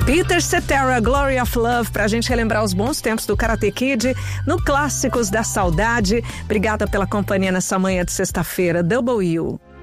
Peter Cetera, Glory of Love, pra gente relembrar os bons tempos do Karate Kid no Clássicos da Saudade. Obrigada pela companhia nessa manhã de sexta-feira. Double U.